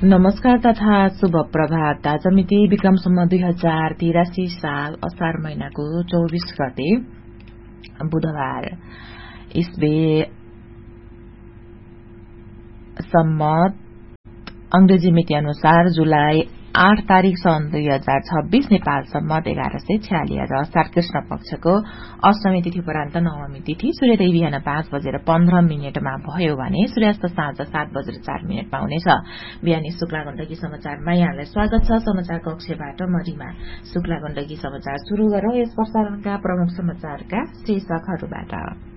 नमस्कार तथा शुभ प्रभात। आज मिति विक्रमसम्म 2083 साल असार महिनाको 24 गते बुधबार। इस्बे सम्मत अंग्रेजी मिति अनुसार जुलाई 8 तारिक सन् 2026, नेपाल सम्मत 1146 र असार कृष्ण पक्षको अष्टमी तिथि परान्त नवमी तिथि। सूर्योदय बिहान 5:15 भयो भने सूर्यास्त साँझ 7:04 हुनेछ। बिहानी शुक्ला गण्डकी समाचारमा यहाँलाई स्वागत छ। समाचार कक्षबाट म रिमा। शुक्ला गण्डकी समाचार शुरू गरौं। यस प्रसारणका प्रमुख समाचारका शीर्षकहरूबाट।